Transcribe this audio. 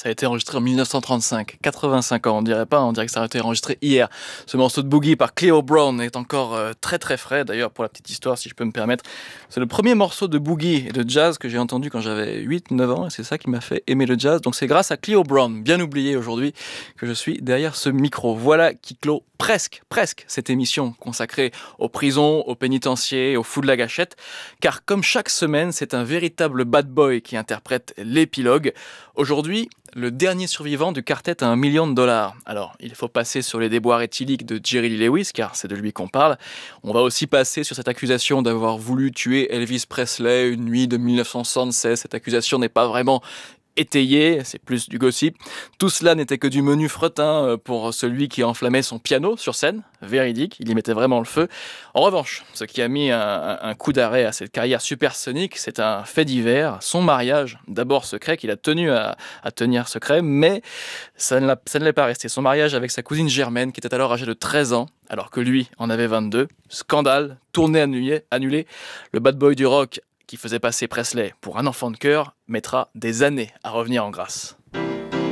Ça a été enregistré en 1935, 85 ans, on dirait pas, on dirait que ça a été enregistré hier. Ce morceau de Boogie par Cleo Brown est encore très très frais, d'ailleurs pour la petite histoire si je peux me permettre. C'est le premier morceau de Boogie et de jazz que j'ai entendu quand j'avais 8-9 ans et c'est ça qui m'a fait aimer le jazz. Donc c'est grâce à Cleo Brown, bien oublié aujourd'hui, que je suis derrière ce micro. Voilà qui clôt presque cette émission consacrée aux prisons, aux pénitenciers, aux fous de la gâchette. Car comme chaque semaine, c'est un véritable bad boy qui interprète l'épilogue. Aujourd'hui, le dernier survivant du quartet à $1 million. Alors, il faut passer sur les déboires éthyliques de Jerry Lee Lewis, car c'est de lui qu'on parle. On va aussi passer sur cette accusation d'avoir voulu tuer Elvis Presley une nuit de 1976. Cette accusation n'est pas vraiment étayé, c'est plus du gossip. Tout cela n'était que du menu fretin pour celui qui enflammait son piano sur scène, véridique, il y mettait vraiment le feu. En revanche, ce qui a mis un coup d'arrêt à cette carrière supersonique, c'est un fait divers, son mariage, d'abord secret, qu'il a tenu à tenir secret, mais ça ne l'est pas resté. Son mariage avec sa cousine Germaine, qui était alors âgée de 13 ans, alors que lui en avait 22. Scandale, tournée annulée. Le bad boy du rock qui faisait passer Presley pour un enfant de cœur mettra des années à revenir en grâce.